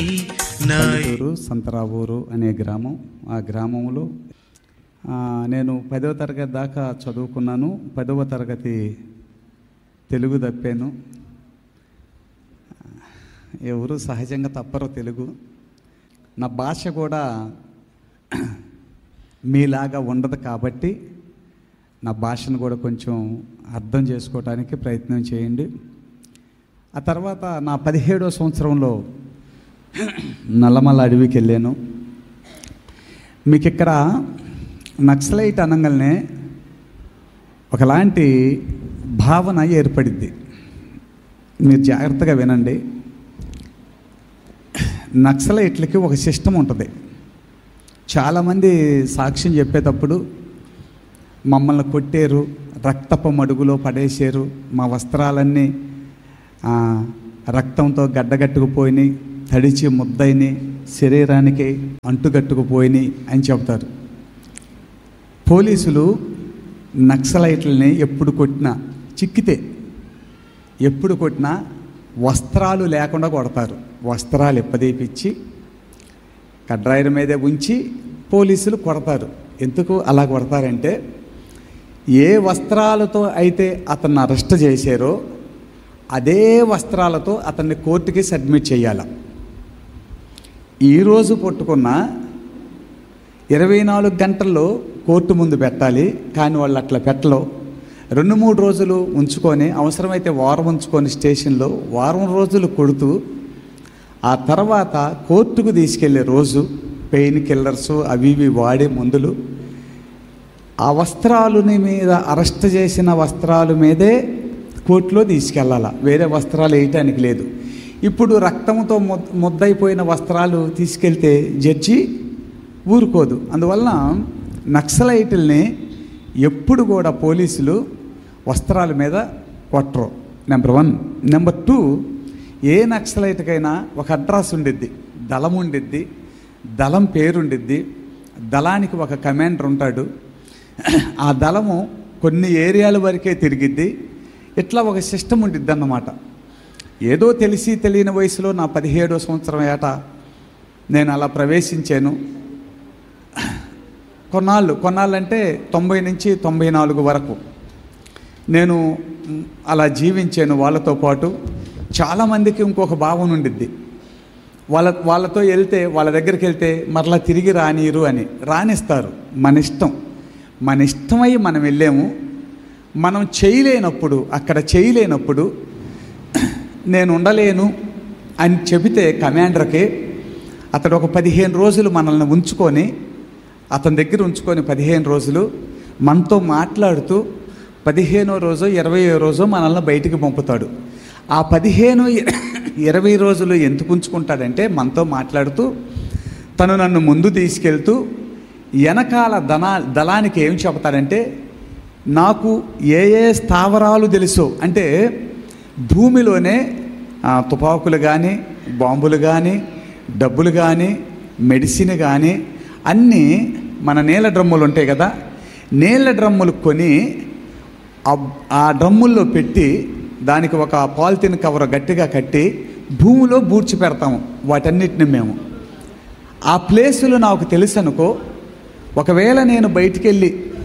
పల్లెటూరు సంతరావూరు అనే గ్రామం. ఆ గ్రామంలో నేను 10వ తరగతి దాకా చదువుకున్నాను. 10వ తరగతి తెలుగు తప్పాను. ఎవరు సహజంగా తప్పరు తెలుగు. నా భాష కూడా మీలాగా ఉండదు కాబట్టి నా భాషను కూడా కొంచెం అర్థం చేసుకోవడానికి ప్రయత్నం చేయండి. ఆ తర్వాత నా 17వ సంవత్సరంలో నల్లమల్ల అడవికి వెళ్ళాను. మీకు ఇక్కడ నక్సలైట్ అనగానే ఒకలాంటి భావన ఏర్పడిద్ది. మీరు జాగ్రత్తగా వినండి. నక్సలైట్లకి ఒక సిస్టమ్ ఉంటుంది. చాలామంది సాక్ష్యం చెప్పేటప్పుడు మమ్మల్ని కొట్టారు, రక్తపు మడుగులో పడేశారు, మా వస్త్రాలన్నీ రక్తంతో గడ్డగట్టుకుపోయినాయి, తడిచి ముద్దయిని శరీరానికి అంటుగట్టుకుపోయినాయి అని చెప్తారు. పోలీసులు నక్సలైట్లని ఎప్పుడు కొట్టినా, చిక్కితే ఎప్పుడు కొట్టినా వస్త్రాలు లేకుండా కొడతారు. వస్త్రాలు ఎప్పదీపిచ్చి కడ్రాయిల మీదే ఉంచి పోలీసులు కొడతారు. ఎందుకు అలా కొడతారంటే, ఏ వస్త్రాలతో అయితే అతన్ని అరెస్ట్ చేశారో అదే వస్త్రాలతో అతన్ని కోర్టుకి సబ్మిట్ చేయాలి. ఈరోజు పట్టుకున్న 24 గంటల్లో కోర్టు ముందు పెట్టాలి. కానీ వాళ్ళు అట్లా పెట్టలో 2-3 రోజులు ఉంచుకొని, అవసరమైతే వారం ఉంచుకొని స్టేషన్లో వారం రోజులు కొడుతూ, ఆ తర్వాత కోర్టుకు తీసుకెళ్లే రోజు పెయిన్ కిల్లర్స్ అవి ఇవి వాడే మందులు ఆ వస్త్రాలని మీద, అరెస్ట్ చేసిన వస్త్రాల మీదే కోర్టులో తీసుకెళ్ళాల. వేరే వస్త్రాలు వేయటానికి లేదు. ఇప్పుడు రక్తంతో ముద్దయిపోయిన వస్త్రాలు తీసుకెళ్తే జడ్జి ఊరుకోదు. అందువలన నక్సలైట్లని ఎప్పుడు కూడా పోలీసులు వస్త్రాల మీద కొట్టరు. నెంబర్ 1. నెంబర్ 2, ఏ నక్సలైట్కైనా ఒక అడ్రస్ ఉండిద్ది, దళం ఉండిద్ది, దళం పేరుండిద్ది, దళానికి ఒక కమాండర్ ఉంటాడు. ఆ దళము కొన్ని ఏరియాల వరకే తిరిగిద్ది. ఇట్లా ఒక సిస్టమ్ ఉండిద్ది అన్నమాట. ఏదో తెలిసి తెలియని వయసులో నా 17వ సంవత్సరం ఏట నేను అలా ప్రవేశించాను. కొన్నాళ్ళంటే 90 నుంచి 94 వరకు నేను అలా జీవించాను వాళ్ళతో పాటు. చాలామందికి ఇంకొక భావన ఉండిద్ది, వాళ్ళతో వెళ్తే, వాళ్ళ దగ్గరికి వెళ్తే మరలా తిరిగి రానియరు అని. రానిస్తారు. మన ఇష్టమై మనం వెళ్ళాము. మనం చేయలేనప్పుడు, అక్కడ చేయలేనప్పుడు నేను ఉండలేను అని చెబితే కమాండర్కి, అతడు ఒక 15 రోజులు మనల్ని ఉంచుకొని, అతని దగ్గర ఉంచుకొని 15 రోజులు మనతో మాట్లాడుతూ 15వ రోజు 20వ రోజు మనల్ని బయటికి పంపుతాడు. ఆ 15-20 రోజులు ఎందుకు ఉంచుకుంటాడంటే, మనతో మాట్లాడుతూ తను నన్ను ముందు తీసుకెళ్తూ వెనకాల దళానికి ఏం చెప్తాడంటే, నాకు ఏ స్థావరాలు తెలుసు అంటే, భూమిలోనే తుపాకులు కానీ, బాంబులు కానీ, డబ్బులు కానీ, మెడిసిన్ కానీ అన్నీ మన నీళ్ళ డ్రమ్ములు ఉంటాయి కదా, నీళ్ళ డ్రమ్ములు కొని ఆ డ్రమ్ముల్లో పెట్టి దానికి ఒక పాలిథిన్ కవర్ గట్టిగా కట్టి భూమిలో బూడ్చి పెడతాము వాటన్నిటిని మేము. ఆ ప్లేసులు నాకు తెలుసు అనుకో, ఒకవేళ నేను బయటికి వెళ్ళి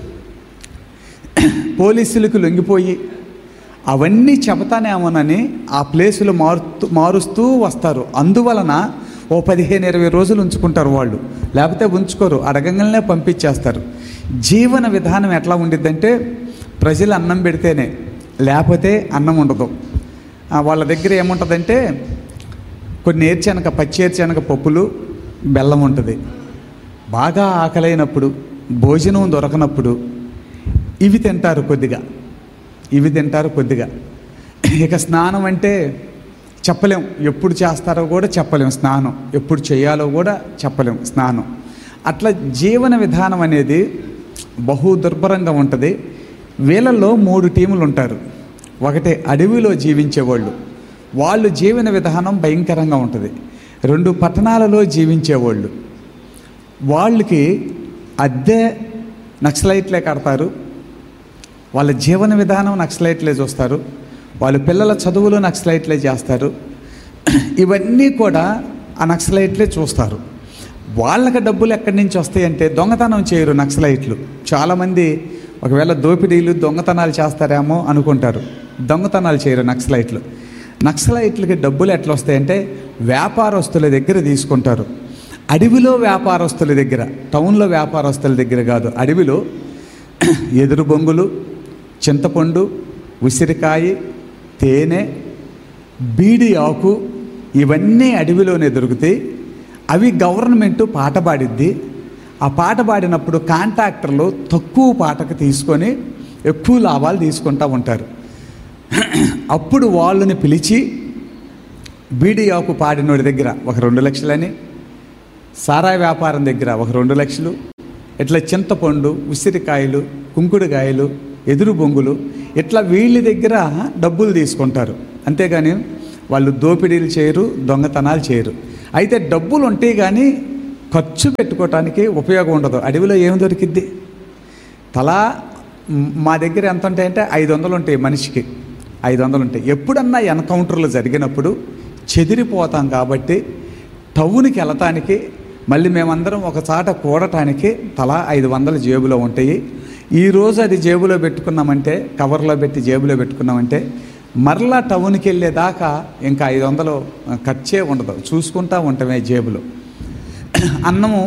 పోలీసులకు లొంగిపోయి అవన్నీ చెబుతానేమోనని ఆ ప్లేసులు మారుస్తూ వస్తారు. అందువలన ఓ 15-20 రోజులు ఉంచుకుంటారు వాళ్ళు, లేకపోతే ఉంచుకోరు, అడగంగానే పంపించేస్తారు. జీవన విధానం ఎట్లా ఉండిద్దంటే, ప్రజలు అన్నం పెడితేనే, లేకపోతే అన్నం ఉండదు. వాళ్ళ దగ్గర ఏముంటుందంటే, కొన్ని ఏర్చనక, పచ్చి ఏర్చనక పప్పులు, బెల్లం ఉంటుంది. బాగా ఆకలైనప్పుడు, భోజనం దొరకనప్పుడు ఇవి తింటారు కొద్దిగా. ఇక స్నానం అంటే చెప్పలేం, ఎప్పుడు చేస్తారో కూడా చెప్పలేం. స్నానం ఎప్పుడు చేయాలో కూడా చెప్పలేం. స్నానం అట్లా జీవన విధానం అనేది బహు దుర్భరంగా ఉంటుంది. వీళ్ళల్లో 3 టీములు ఉంటారు. ఒకటి అడవిలో జీవించేవాళ్ళు, వాళ్ళు జీవన విధానం భయంకరంగా ఉంటుంది. 2 పట్టణాలలో జీవించేవాళ్ళు, వాళ్ళకి అద్దె నక్సలైట్లే కడతారు. వాళ్ళ జీవన విధానం నక్సలైట్లే చూస్తారు. వాళ్ళ పిల్లల చదువులు నక్సలైట్లే చేస్తారు. ఇవన్నీ కూడా ఆ నక్సలైట్లే చూస్తారు. వాళ్ళకి డబ్బులు ఎక్కడి నుంచి వస్తాయంటే దొంగతనం చేయరు నక్సలైట్లు. చాలామంది ఒకవేళ దోపిడీలు దొంగతనాలు చేస్తారేమో అనుకుంటారు. దొంగతనాలు చేయరు నక్సలైట్లు. నక్సలైట్లకి డబ్బులు ఎట్లా వస్తాయంటే వ్యాపారస్తుల దగ్గర తీసుకుంటారు. అడవిలో వ్యాపారస్తుల దగ్గర, టౌన్లో వ్యాపారస్తుల దగ్గర కాదు. అడవిలో ఎదురు బొంగులు, చింతపండు, ఉసిరికాయ, తేనె, బీడి ఆకు ఇవన్నీ అడవిలోనే దొరుకుతాయి. అవి గవర్నమెంటు పాట పాడిద్ది. ఆ పాట పాడినప్పుడు కాంట్రాక్టర్లు తక్కువ పాటకు తీసుకొని ఎక్కువ లాభాలు తీసుకుంటూ ఉంటారు. అప్పుడు వాళ్ళని పిలిచి బీడి ఆకు పాడినోడి దగ్గర ఒక 2 లక్షలని, సారాయి వ్యాపారం దగ్గర ఒక 2 లక్షలు, ఇట్లా చింతపండు, ఉసిరికాయలు, కుంకుడుకాయలు, ఎదురు బొంగులు ఇట్లా వీళ్ళ దగ్గర డబ్బులు తీసుకుంటారు. అంతేగాని వాళ్ళు దోపిడీలు చేయరు, దొంగతనాలు చేయరు. అయితే డబ్బులు ఉంటాయి కానీ ఖర్చు పెట్టుకోవటానికి ఉపయోగం ఉండదు. అడవిలో ఏమి దొరికిద్ది? తలా మా దగ్గర ఎంత ఉంటాయంటే 500 ఉంటాయి మనిషికి. 500 ఉంటాయి. ఎప్పుడన్నా ఎన్కౌంటర్లు జరిగినప్పుడు చెదిరిపోతాం కాబట్టి టౌన్కి వెళ్ళటానికి, మళ్ళీ మేమందరం ఒక చాట కూడటానికి తలా 500 జేబులో ఉంటాయి. ఈరోజు అది జేబులో పెట్టుకున్నామంటే, కవర్లో పెట్టి జేబులో పెట్టుకున్నామంటే మరలా టౌన్కి వెళ్ళేదాకా ఇంకా 500 ఖర్చే ఉండదు. చూసుకుంటా ఉంటామే జేబులో. అన్నము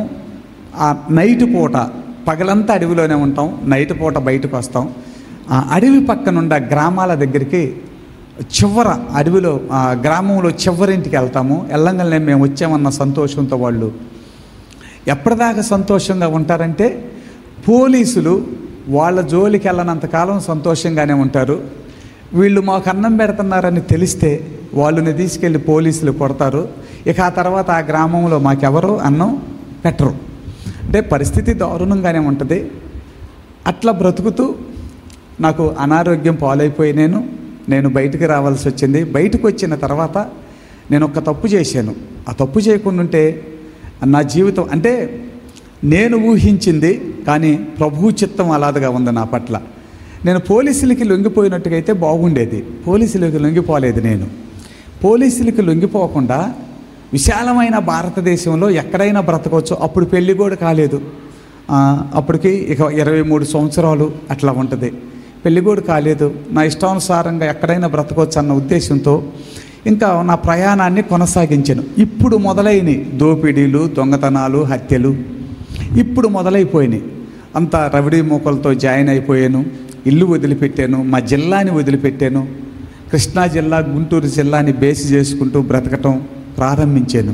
నైట్ పూట, పగలంతా అడవిలోనే ఉంటాం, నైట్ పూట బయటకు వస్తాం. అడవి పక్కనుండ గ్రామాల దగ్గరికి చివర అడవిలో గ్రామంలో చివరింటికి వెళ్తాము. వెళ్ళంగానే మేము వచ్చామన్న సంతోషంతో వాళ్ళు ఎప్పటిదాకా సంతోషంగా ఉంటారంటే పోలీసులు వాళ్ళ జోలికి వెళ్ళనంతకాలం సంతోషంగానే ఉంటారు. వీళ్ళు మాకు అన్నం పెడుతున్నారని తెలిస్తే వాళ్ళని తీసుకెళ్ళి పోలీసులు కొడతారు. ఇక ఆ తర్వాత ఆ గ్రామంలో మాకెవరో అన్నం పెట్టరు. అంటే పరిస్థితి దారుణంగానే ఉంటుంది. అట్లా బ్రతుకుతూ నాకు అనారోగ్యం పాలైపోయి నేను బయటికి రావాల్సి వచ్చింది. బయటకు వచ్చిన తర్వాత నేను ఒక తప్పు చేశాను. ఆ తప్పు చేయకుండా ఉంటే నా జీవితం అంటే నేను ఊహించింది కానీ ప్రభువు చిత్తం అలాదుగా ఉంది నా పట్ల. నేను పోలీసులకి లొంగిపోయినట్టుగా అయితే బాగుండేది. పోలీసులకి లొంగిపోలేదు. నేను పోలీసులకి లొంగిపోకుండా విశాలమైన భారతదేశంలో ఎక్కడైనా బ్రతకవచ్చు. అప్పుడు పెళ్ళి కూడా కాలేదు. అప్పటికి ఇక 23 సంవత్సరాలు అట్లా ఉంటుంది. పెళ్ళి కూడా కాలేదు. నా ఇష్టానుసారంగా ఎక్కడైనా బ్రతకవచ్చు అన్న ఉద్దేశంతో ఇంకా నా ప్రయాణాన్ని కొనసాగించాను. ఇప్పుడు మొదలైనవి దోపిడీలు, దొంగతనాలు, హత్యలు ఇప్పుడు మొదలైపోయినాయి. అంతా రవిడీ మూకలతో జాయిన్ అయిపోయాను. ఇల్లు వదిలిపెట్టాను, మా జిల్లాని వదిలిపెట్టాను. కృష్ణా జిల్లా, గుంటూరు జిల్లాని బేసి చేసుకుంటూ బ్రతకటం ప్రారంభించాను.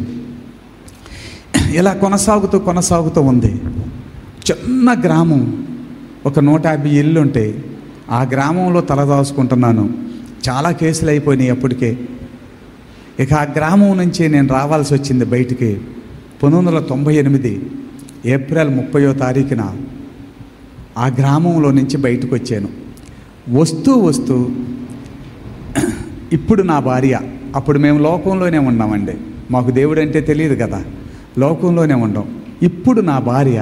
ఇలా కొనసాగుతూ ఉంది. చిన్న గ్రామం, ఒక 150 ఇళ్ళు ఉంటాయి. ఆ గ్రామంలో తలదాచుకుంటున్నాను. చాలా కేసులు అయిపోయినాయి అప్పటికే. ఇక ఆ గ్రామం నుంచి నేను రావాల్సి వచ్చింది బయటికి. 1998 ఏప్రిల్ 30వ తారీఖున ఆ గ్రామంలో నుంచి బయటకు వచ్చాను. వస్తూ ఇప్పుడు నా భార్య, అప్పుడు మేము లోకంలోనే ఉన్నామండి, మాకు దేవుడు అంటే తెలియదు కదా, లోకంలోనే ఉన్నాం. ఇప్పుడు నా భార్య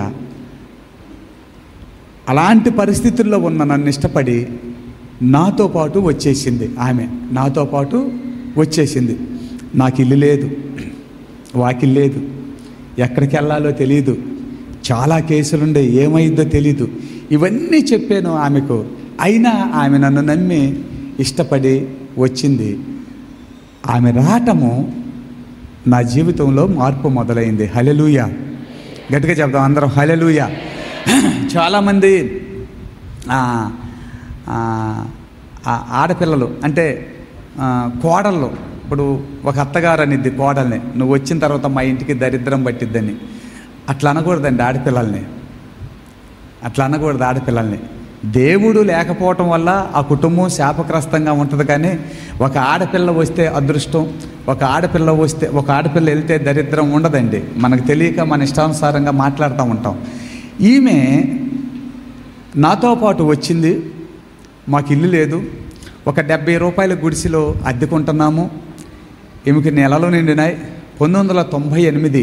అలాంటి పరిస్థితుల్లో ఉన్న నన్ను ఇష్టపడి నాతో పాటు వచ్చేసింది. ఆమె నాతో పాటు వచ్చేసింది. నాకు ఇల్లు లేదు, వాకిల్ లేదు, ఎక్కడికి వెళ్ళాలో తెలియదు, చాలా కేసులుండే, ఏమైందో తెలీదు. ఇవన్నీ చెప్పాను ఆమెకు. అయినా ఆమె నన్ను నమ్మి ఇష్టపడి వచ్చింది. ఆమె రావటము నా జీవితంలో మార్పు మొదలైంది. హల్లెలూయా! గట్టిగా చెప్దాం అందరం, హల్లెలూయా! చాలామంది ఆడపిల్లలు అంటే కోడళ్ళు, ఇప్పుడు ఒక అత్తగారు అనిద్ది కోడల్ని, నువ్వు వచ్చిన తర్వాత మా ఇంటికి దరిద్రం పట్టిద్దని. అట్లా అనకూడదండి ఆడపిల్లల్ని, అట్లా అనకూడదు ఆడపిల్లల్ని. దేవుడు లేకపోవటం వల్ల ఆ కుటుంబం శాపగ్రస్తంగా ఉంటుంది. కానీ ఒక ఆడపిల్ల వస్తే అదృష్టం, ఒక ఆడపిల్ల వెళ్తే దరిద్రం ఉండదండి. మనకు తెలియక మన ఇష్టానుసారంగా మాట్లాడుతూ ఉంటాం. ఈమె నాతో పాటు వచ్చింది. మాకు ఇల్లు లేదు, ఒక 70 రూపాయల గుడిసెలో అద్దెకుంటున్నాము. ఈమెకి నెలలు నిండినాయి. 1998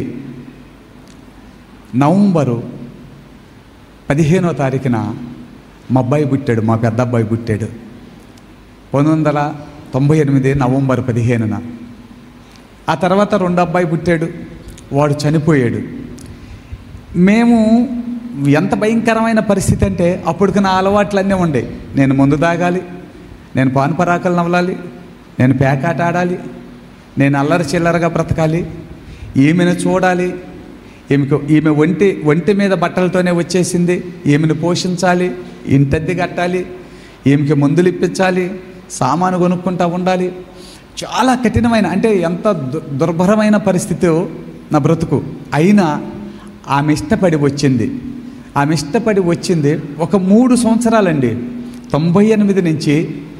నవంబరు 15వ తారీఖున మా అబ్బాయి పుట్టాడు, మా పెద్ద అబ్బాయి పుట్టాడు. 1998 నవంబర్ 15న ఆ తర్వాత రెండో అబ్బాయి పుట్టాడు, వాడు చనిపోయాడు. మేము ఎంత భయంకరమైన పరిస్థితి అంటే అప్పటికి నా అలవాట్లన్నీ ఉండే. నేను మందు తాగాలి, నేను పాన్పరాకలు నవ్వాలి, నేను పేకాట ఆడాలి, నేను అల్లరి చిల్లరగా బ్రతకాలి, ఈమెను చూడాలి, ఈమె ఒంటి మీద బట్టలతోనే వచ్చేసింది, ఈమెను పోషించాలి, ఇంటద్దె కట్టాలి, ఈమెకి మందులు ఇప్పించాలి, సామాను కొనుక్కుంటూ ఉండాలి. చాలా కఠినమైన, అంటే ఎంత దుర్భరమైన పరిస్థితి నా బ్రతుకు. అయినా ఆమె ఇష్టపడి వచ్చింది. ఒక 3 సంవత్సరాలండి, 98 నుంచి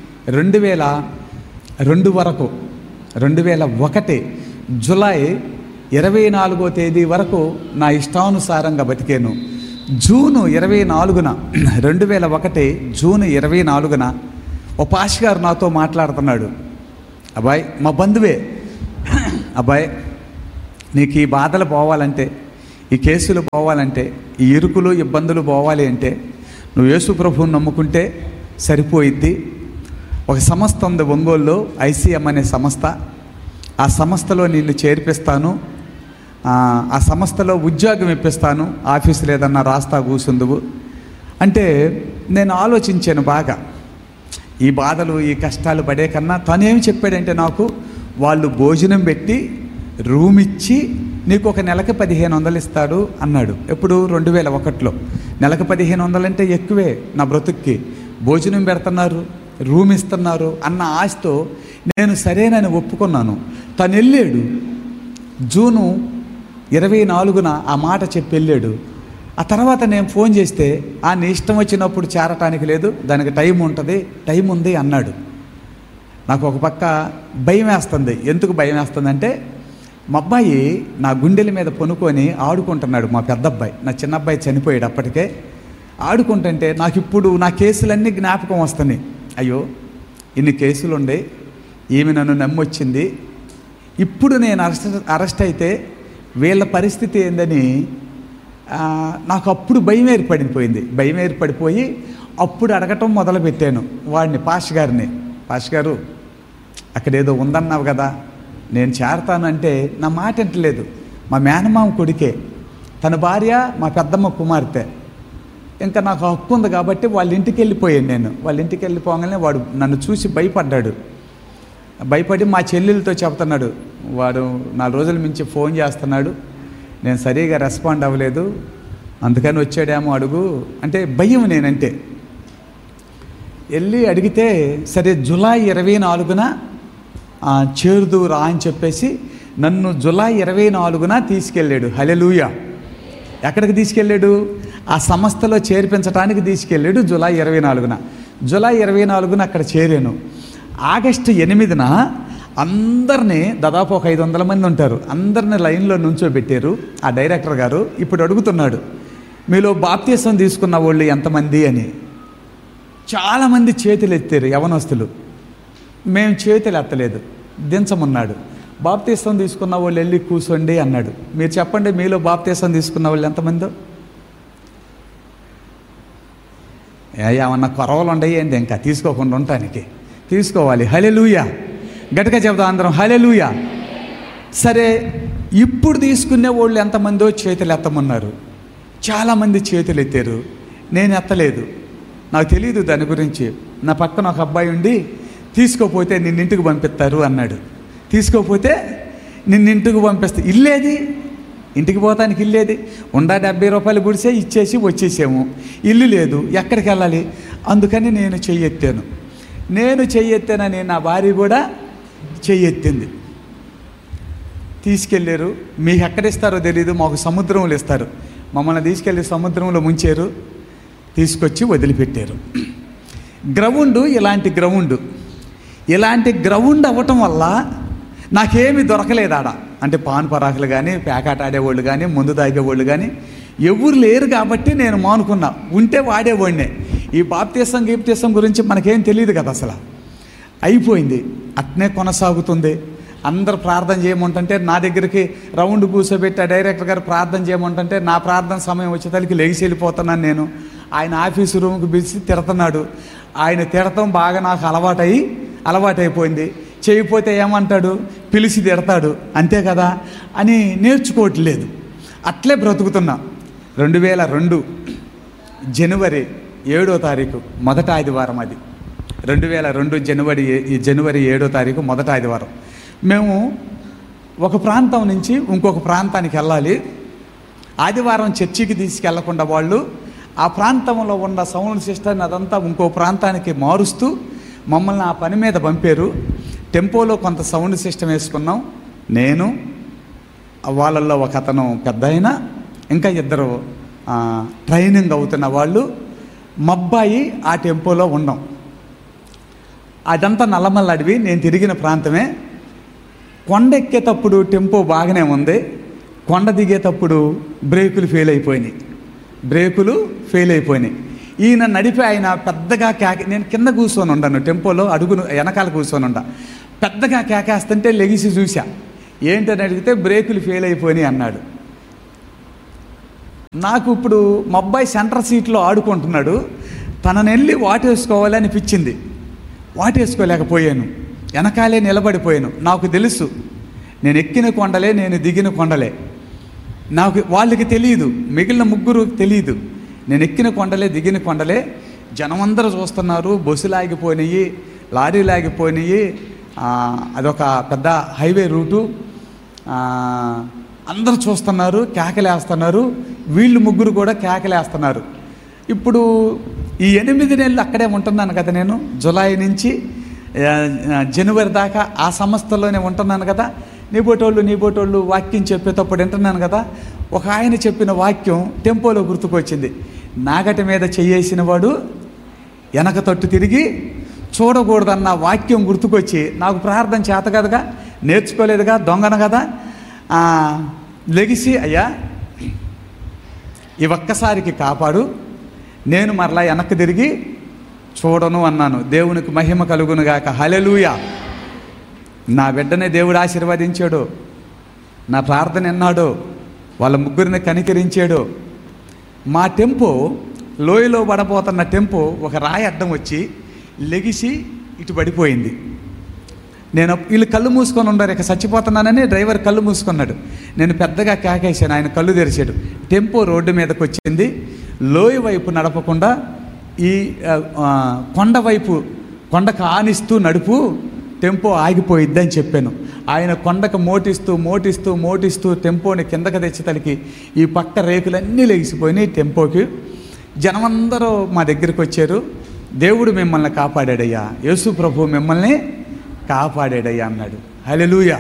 2002 వరకు, 2001 జూలై 24వ తేదీ వరకు నా ఇష్టానుసారంగా బతికాను. జూను 24న 2001 జూన్ 24న ఓ పాష్ గారు నాతో మాట్లాడుతున్నాడు. అబ్బాయి, మా బంధువే, అబ్బాయి నీకు ఈ బాధలు పోవాలంటే, ఈ కేసులు పోవాలంటే, ఈ ఇరుకులు ఇబ్బందులు పోవాలి అంటే నువ్వు యేసు ప్రభువుని నమ్ముకుంటే సరిపోయిద్ది. ఒక సంస్థ ఉంది ఒంగోలులో, ICM అనే సంస్థ. ఆ సంస్థలో నిన్ను చేర్పిస్తాను, ఆ సంస్థలో ఉద్యోగం ఇప్పిస్తాను, ఆఫీసులో ఏదన్నా రాస్తా కూసుందువు అంటే నేను ఆలోచించాను బాగా. ఈ బాధలు ఈ కష్టాలు పడే కన్నా తనేమి చెప్పాడంటే, నాకు వాళ్ళు భోజనం పెట్టి రూమ్ ఇచ్చి నీకు ఒక నెలకు 1500 ఇస్తాడు అన్నాడు. ఎప్పుడు? 2001లో. నెలకు 1500 అంటే ఎక్కువే నా బ్రతుక్కి. భోజనం పెడుతున్నారు, రూమ్ ఇస్తున్నారు అన్న ఆశతో నేను సరేనని ఒప్పుకున్నాను. తను వెళ్ళాడు, జూను 24న ఆ మాట చెప్పి వెళ్ళాడు. ఆ తర్వాత నేను ఫోన్ చేస్తే నీ ఇష్టం వచ్చినప్పుడు చేరటానికి లేదు, దానికి టైం ఉంది అన్నాడు. నాకు ఒక పక్క భయం వేస్తుంది. ఎందుకు భయం వేస్తుందంటే, మా అబ్బాయి నా గుండెల మీద పొనుకొని ఆడుకుంటున్నాడు. మా పెద్ద అబ్బాయి, నా చిన్న అబ్బాయి చనిపోయాడు అప్పటికే. ఆడుకుంటుంటే నాకు ఇప్పుడు నా కేసులన్నీ జ్ఞాపకం వస్తున్నాయి. అయ్యో, ఇన్ని కేసులు ఉండే, ఈమె నన్ను నమ్మొచ్చింది, ఇప్పుడు నేను అరెస్ట్ అయితే వీళ్ళ పరిస్థితి ఏందని నాకు అప్పుడు భయం ఏర్పడిపోయి అప్పుడు అడగటం మొదలుపెట్టాను వాడిని, పాష్ గారు అక్కడేదో ఉందన్నావు కదా, నేను చేరతానంటే నా మాట వింటలేదు. మా మేనమామ కొడుకే, తన భార్య మా పెద్దమ్మ కుమార్తె. ఇంకా నాకు హక్కు ఉంది కాబట్టి వాళ్ళ ఇంటికి వెళ్ళిపోయాను నేను. వాళ్ళ ఇంటికి వెళ్ళిపోగానే వాడు నన్ను చూసి భయపడి మా చెల్లెలతో చెప్తున్నాడు. వాడు 4 రోజుల నుంచి ఫోన్ చేస్తున్నాడు, నేను సరిగా రెస్పాండ్ అవ్వలేదు, అందుకని వచ్చాడేమో అడుగు అంటే భయం. నేనంటే వెళ్ళి అడిగితే సరే జూలై 24న చేరుదురా అని చెప్పేసి నన్ను జూలై 24న తీసుకెళ్ళాడు. హల్లెలూయా. ఎక్కడికి తీసుకెళ్ళాడు? ఆ సంస్థలో చేర్పించడానికి తీసుకెళ్ళాడు జూలై 24న. జూలై 24న అక్కడ చేరాను. ఆగస్టు 8న అందరినీ, దాదాపు ఒక 500 మంది ఉంటారు, అందరినీ లైన్లో నుంచోబెట్టారు. ఆ డైరెక్టర్ గారు ఇప్పుడు అడుగుతున్నాడు, మీలో బాప్తీసం తీసుకున్న వాళ్ళు ఎంతమంది అని. చాలామంది చేతులు ఎత్తారు యవనస్తులు. మేము చేతులు ఎత్తలేదు, దించమన్నాడు. బాప్తీసం తీసుకున్న వాళ్ళు వెళ్ళి కూర్చోండి అన్నాడు. మీరు చెప్పండి, మీలో బాప్తీసం తీసుకున్న వాళ్ళు ఎంతమందో? ఏమన్నా కొరవలు ఉండయి ఏంటి ఇంకా తీసుకోకుండా ఉండటానికి? తీసుకోవాలి. హల్లెలూయా. గట్టిగా చెప్దాం అందరం, హల్లెలూయా. సరే, ఇప్పుడు తీసుకునే వాళ్ళు ఎంతమందో చేతులు ఎత్తమన్నారు. చాలామంది చేతులు ఎత్తారు, నేను ఎత్తలేదు. నాకు తెలియదు దాని గురించి. నా పక్కన ఒక అబ్బాయి ఉండి, తీసుకోపోతే నిన్నింటికి పంపిస్తారు అన్నాడు. తీసుకోపోతే నిన్నింటికి పంపిస్తే ఇల్లేది, ఇంటికి పోతానికి ఇల్లేది, 70 రూపాయలు గుడిసే ఇచ్చేసి వచ్చేసాము. ఇల్లు లేదు, ఎక్కడికి వెళ్ళాలి? అందుకని నేను చెయ్యెత్తానని నా భార్య కూడా చెయ్యెత్తింది. తీసుకెళ్ళారు. మీకు ఎక్కడిస్తారో తెలీదు, మాకు సముద్రంలో ఇస్తారు. మమ్మల్ని తీసుకెళ్ళి సముద్రంలో ముంచారు, తీసుకొచ్చి వదిలిపెట్టారు. గ్రౌండ్ ఇలాంటి గ్రౌండ్ అవ్వటం వల్ల నాకేమీ దొరకలేదు ఆడ. అంటే పాన్ పరాకులు కానీ, పేకాట ఆడేవాళ్ళు కానీ, ముందు తాగేవాళ్ళు కానీ ఎవరు లేరు కాబట్టి నేను మానుకున్నా. ఉంటే వాడేవాడినే. ఈ బాప్తీసం గురించి మనకేం తెలియదు కదా అసలు. అయిపోయింది, అట్నే కొనసాగుతుంది. అందరు ప్రార్థన చేయమంటుంటే నా దగ్గరికి రౌండ్ కూర్చోబెట్టి ఆ డైరెక్టర్ గారు ప్రార్థన చేయమంటుంటే నా ప్రార్థన సమయం వచ్చేసరికి లెగిసి వెళ్ళిపోతున్నాను నేను. ఆయన ఆఫీసు రూమ్కి పిలిచి తిడుతున్నాడు. ఆయన తిడతాం బాగా నాకు అలవాటైపోయింది. చేయకపోతే ఏమంటాడు, పిలిచి తిడతాడు, అంతే కదా అని నేర్చుకోవట్లేదు. అట్లే బ్రతుకుతున్నాం. 2002 జనవరి 7వ తారీఖు మొదటి ఆదివారం, అది 2002 జనవరి 7వ తారీఖు మొదటి ఆదివారం. మేము ఒక ప్రాంతం నుంచి ఇంకొక ప్రాంతానికి వెళ్ళాలి. ఆదివారం చర్చికి తీసుకెళ్లకుండా వాళ్ళు ఆ ప్రాంతంలో ఉన్న సౌండ్ సిస్టమ్ అదంతా ఇంకో ప్రాంతానికి మారుస్తూ మమ్మల్ని ఆ పని మీద పంపారు. టెంపోలో కొంత సౌండ్ సిస్టమ్ వేసుకున్నాం. నేను, వాళ్ళల్లో ఒక అతను పెద్ద అయినా, ఇంకా ఇద్దరు ట్రైనింగ్ అవుతున్న వాళ్ళు, మబ్బాయి ఆ టెంపోలో ఉన్నాం. అదంతా నల్లమల్ల అడవి, నేను తిరిగిన ప్రాంతమే. కొండ ఎక్కేటప్పుడు టెంపో బాగానే ఉంది, కొండ దిగేటప్పుడు బ్రేకులు ఫెయిల్ అయిపోయినాయి. ఈయన నడిపి ఆయన పెద్దగా నేను కింద కూర్చొని ఉన్నాను, టెంపోలో అడుగును వెనకాల కూర్చొని ఉండా. పెద్దగా కేకేస్తుంటే లెగిసి చూసా. ఏంటని అడిగితే బ్రేకులు ఫెయిల్ అయిపోయినాయి అన్నాడు. నాకు ఇప్పుడు మా అబ్బాయి సెంటర్ సీట్లో ఆడుకుంటున్నాడు, తనని వెళ్ళి వాటేసుకోవాలి అనిపించింది. వాటేసుకోలేకపోయాను, వెనకాలే నిలబడిపోయాను. నాకు తెలుసు నేను ఎక్కిన కొండలే, నేను దిగిన కొండలే. వాళ్ళకి తెలియదు, మిగిలిన ముగ్గురు తెలియదు. నేను ఎక్కిన కొండలే, దిగిన కొండలే. జనమందరూ చూస్తున్నారు. బస్సులు ఆగిపోయినాయి, లారీలు ఆగిపోయినాయి. అదొక పెద్ద హైవే రూటు. అందరూ చూస్తున్నారు, కేకలేస్తున్నారు. వీళ్ళు ముగ్గురు కూడా కేకలేస్తున్నారు. ఇప్పుడు ఈ 8 నెలలు అక్కడే ఉంటున్నాను కదా, నేను జులై నుంచి జనవరి దాకా ఆ సంస్థలోనే ఉంటున్నాను కదా. నీ బోటోళ్ళు వాక్యం చెప్పేటప్పుడు వింటున్నాను కదా. ఒక ఆయన చెప్పిన వాక్యం టెంపోలో గుర్తుకొచ్చింది. నాగటి మీద చెయ్యేసిన వాడు వెనక తట్టు తిరిగి చూడకూడదన్న వాక్యం గుర్తుకొచ్చి, నాకు ప్రార్థన చేత కదగా, నేర్చుకోలేదుగా, దొంగను కదా, లెగిసి అయ్యా ఈ ఒక్కసారికి కాపాడు, నేను మరలా వెనక్కి తిరిగి చూడను అన్నాను. దేవునికి మహిమ కలుగునుగాక. హల్లెలూయా. నా బిడ్డనే దేవుడు ఆశీర్వదించాడు, నా ప్రార్థన విన్నాడు, వాళ్ళ ముగ్గురిని కనికరించాడు. మా టెంపో, లోయలో పడబోతున్న టెంపో ఒక రాయి అడ్డం వచ్చి లెగిసి ఇటు పడిపోయింది. వీళ్ళు కళ్ళు మూసుకొని ఉన్నారు, ఇక చచ్చిపోతున్నానని డ్రైవర్ కళ్ళు మూసుకున్నాడు. నేను పెద్దగా కేకేశాను, ఆయన కళ్ళు తెరిచాడు. టెంపో రోడ్డు మీదకి వచ్చింది. లోయ వైపు నడపకుండా ఈ కొండ వైపు, కొండకు ఆనిస్తూ నడుపు, టెంపో ఆగిపోయిద్దని చెప్పాను. ఆయన కొండకు మోటిస్తూ టెంపోని కిందకి తెచ్చి తలికి ఈ పక్క రేకులన్నీ లెగిసిపోయినాయి టెంపోకి. జనమందరూ మా దగ్గరికి వచ్చారు. దేవుడు మిమ్మల్ని కాపాడాడయ్యా, యేసు ప్రభు మిమ్మల్ని కాపాడాడయ్యా అన్నాడు. హల్లెలూయా.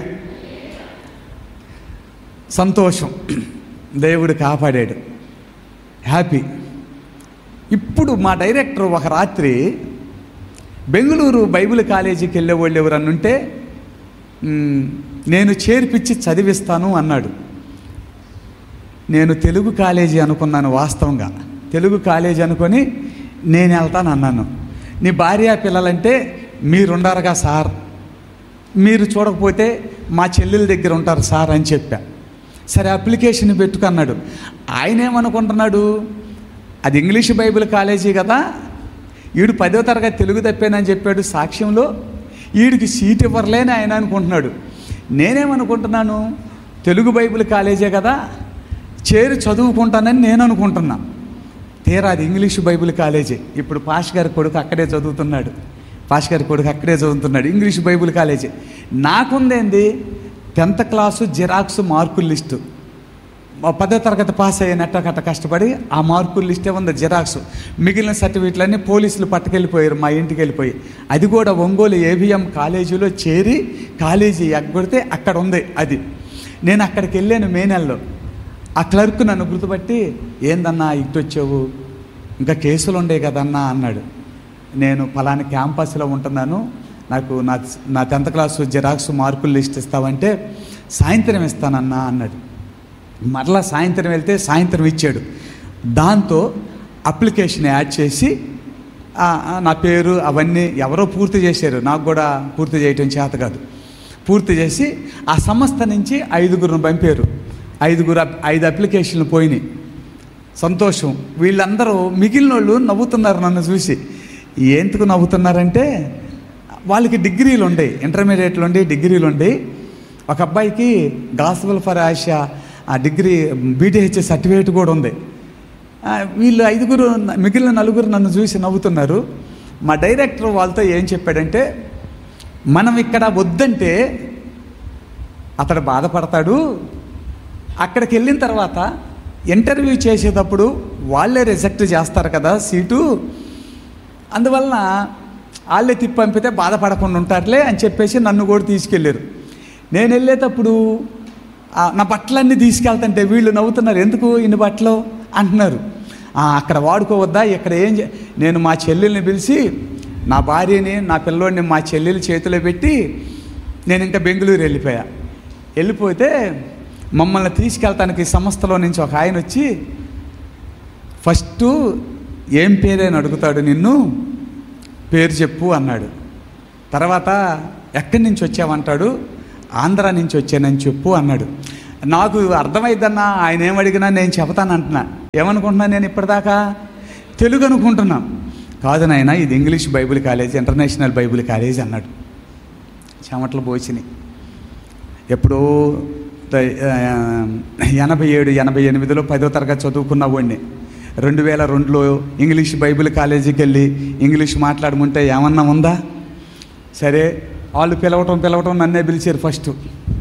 సంతోషం, దేవుడు కాపాడాడు, హ్యాపీ. ఇప్పుడు మా డైరెక్టర్ ఒక రాత్రి బెంగళూరు బైబిల్ కాలేజీకి వెళ్ళేవాళ్ళు ఎవరన్నుంటే నేను చేర్పించి చదివిస్తాను అన్నాడు. నేను తెలుగు కాలేజీ అనుకున్నాను, వాస్తవంగా తెలుగు కాలేజీ అనుకొని నేను వెళ్తాను అన్నాను. నీ భార్య పిల్లలంటే మీరుండారుగా సార్, మీరు చూడకపోతే మా చెల్లెల దగ్గర ఉంటారు సార్ అని చెప్పా. సరే అప్లికేషన్ పెట్టుకున్నాడు. ఆయన ఏమనుకుంటున్నాడు, అది ఇంగ్లీష్ బైబిల్ కాలేజీ కదా, వీడు 10వ తరగతి తెలుగు తప్పానని చెప్పాడు సాక్ష్యంలో, వీడికి సీట్ ఇవ్వలేని ఆయన అనుకుంటున్నాడు. నేనేమనుకుంటున్నాను, తెలుగు బైబిల్ కాలేజే కదా, చేరి చదువుకుంటానని నేను అనుకుంటున్నా. తీరా అది ఇంగ్లీష్ బైబిల్ కాలేజీ. ఇప్పుడు పాష్ గారి కొడుకు అక్కడే చదువుతున్నాడు, English Bible college. నాకుందేంది 10th class xerox మార్కుల లిస్టు. 10వ తరగతి పాస్ అయ్యేనట్టు కష్టపడి ఆ మార్కుల లిస్టే ఉంది జిరాక్స్. మిగిలిన సర్టిఫికెట్లన్నీ పోలీసులు పట్టుకెళ్ళిపోయారు మా ఇంటికి వెళ్ళిపోయి. అది కూడా ఒంగోలు AVM కాలేజీలో చేరి కాలేజీ ఎగ్గొడితే అక్కడ ఉంది అది. నేను అక్కడికి వెళ్ళాను మే నెలలో. ఆ క్లర్క్ నన్ను గుర్తుపట్టి, ఏందన్నా ఇటు వచ్చావు, ఇంకా కేసులు ఉండే కదన్నా అన్నాడు. నేను పలానా క్యాంపస్లో ఉంటున్నాను, నాకు నా 10th క్లాసు జిరాక్స్ మార్కులు లిస్ట్ ఇస్తావంటే సాయంత్రం ఇస్తానన్నా అన్నాడు. మరలా సాయంత్రం వెళ్తే సాయంత్రం ఇచ్చాడు. దాంతో అప్లికేషన్ యాడ్ చేసి నా పేరు అవన్నీ ఎవరో పూర్తి చేశారు, నాకు కూడా పూర్తి చేయటం చేత కాదు. పూర్తి చేసి ఆ సంస్థ నుంచి 5గురుని పంపారు. 5 అప్లికేషన్లు పోయినాయి. సంతోషం. వీళ్ళందరూ మిగిలిన వాళ్ళు నవ్వుతున్నారు నన్ను చూసి. ఎందుకు నవ్వుతున్నారంటే, వాళ్ళకి డిగ్రీలు ఉండేవి, ఇంటర్మీడియట్లు ఉండి డిగ్రీలు ఉండి. ఒక అబ్బాయికి గాస్పెల్ ఫర్ ఆసియా ఆ డిగ్రీ బీటీహెచ్ సర్టిఫికేట్ కూడా ఉంది. వీళ్ళు 5 మిగిలిన 4 నన్ను చూసి నవ్వుతున్నారు. మా డైరెక్టర్ వాళ్ళతో ఏం చెప్పాడంటే, మనం ఇక్కడ వద్దంటే అతడు బాధపడతాడు, అక్కడికి వెళ్ళిన తర్వాత ఇంటర్వ్యూ చేసేటప్పుడు వాళ్ళే రిజెక్ట్ చేస్తారు కదా సీటు, అందువలన వాళ్ళే తిప్పి పంపితే బాధపడకుండా ఉంటారులే అని చెప్పేసి నన్ను కూడా తీసుకెళ్ళారు. నేను వెళ్ళేటప్పుడు నా బట్టలన్నీ తీసుకెళ్తుంటే వీళ్ళు నవ్వుతున్నారు, ఎందుకు ఇన్ని బట్టలు అంటున్నారు. అక్కడ వాడుకోవద్దా, ఇక్కడ నేను మా చెల్లెల్ని పిలిచి నా భార్యని నా పిల్లోడిని మా చెల్లెలు చేతిలో పెట్టి నేను ఇంకా బెంగళూరు వెళ్ళిపోతే మమ్మల్ని తీసుకెళ్తానికి సంస్థలో నుంచి ఒక ఆయన వచ్చి ఫస్ట్ ఏం పేరేని అడుగుతాడు, నిన్ను పేరు చెప్పు అన్నాడు. తర్వాత ఎక్కడి నుంచి వచ్చావంటాడు, ఆంధ్ర నుంచి వచ్చానని చెప్పు అన్నాడు. నాకు అర్థమైద్దన్నా ఆయన ఏమడిగినా నేను చెబుతాను అంటున్నా. ఏమనుకుంటున్నా నేను ఇప్పటిదాకా తెలుగు అనుకుంటున్నా. కాదు నాయన, ఇది English Bible college, international Bible college అన్నాడు. చెమటలు పోసినాయి. ఎప్పుడో 87, 88లో 10వ తరగతి చదువుకున్న వాడిని 2002లో ఇంగ్లీష్ బైబిల్ కాలేజీకి వెళ్ళి ఇంగ్లీష్ మాట్లాడమంటే ఏమన్నా ఉందా? సరే వాళ్ళు పిలవటం నన్నే పిలిచారు ఫస్ట్.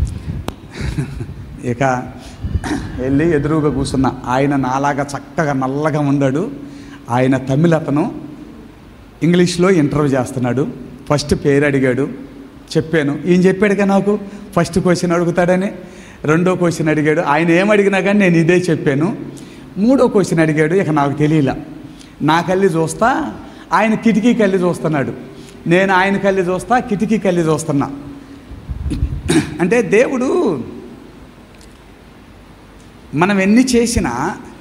ఇక వెళ్ళి ఎదురుగా కూర్చున్నా. ఆయన నాలాగా చక్కగా నల్లగా ఉన్నాడు. ఆయన తమిళ అతను, ఇంగ్లీష్లో ఇంటర్వ్యూ చేస్తున్నాడు. ఫస్ట్ పేరు అడిగాడు, చెప్పాను. ఈయన చెప్పాడుగా నాకు ఫస్ట్ క్వశ్చన్ అడుగుతాడని. రెండో క్వశ్చన్ అడిగాడు, ఆయన ఏమడిగినా కానీ నేను ఇదే చెప్పాను. మూడో క్వశ్చన్ అడిగాడు, ఇక నాకు తెలియలా. నా కళ్ళి చూస్తా, ఆయన కిటికీ కళ్ళి చూస్తున్నాడు. నేను ఆయన కళ్ళి చూస్తా, కిటికీ కళ్ళి చూస్తున్నా. అంటే దేవుడు మనం ఎన్ని చేసినా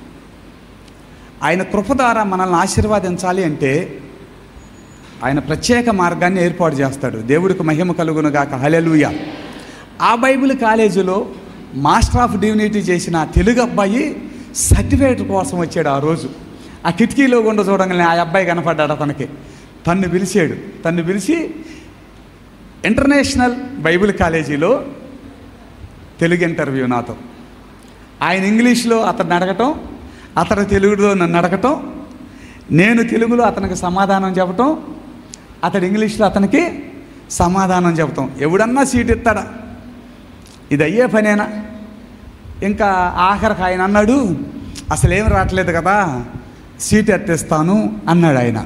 ఆయన కృప ద్వారా మనల్ని ఆశీర్వదించాలి అంటే ఆయన ప్రత్యేక మార్గాన్ని ఏర్పాటు చేస్తాడు. దేవుడికి మహిమ కలుగునుగాక, హల్లెలూయా. ఆ బైబిల్ కాలేజీలో మాస్టర్ ఆఫ్ డివినిటీ చేసిన తెలుగు అబ్బాయి సర్టిఫికేట్ కోసం వచ్చాడు. ఆ రోజు ఆ కిటికీలో గుండా చూడగానే ఆ అబ్బాయి కనపడ్డాడు. అతనికి తన్ను పిలిచి ఇంటర్నేషనల్ బైబిల్ కాలేజీలో తెలుగు ఇంటర్వ్యూ నాతో. ఆయన ఇంగ్లీష్లో అతన్ని అడగటం, అతను తెలుగులో నన్ను అడగటం, నేను తెలుగులో అతనికి సమాధానం చెప్పటం, అతడు ఇంగ్లీష్లో అతనికి సమాధానం చెబుతాం. ఎవడన్నా సీట్ ఇస్తాడా? ఇది అయ్యే పనేనా? ఇంకా ఆఖరికి ఆయన అన్నాడు, అసలేం రావట్లేదు కదా, సీట్ ఎత్తేస్తాను అన్నాడు ఆయన.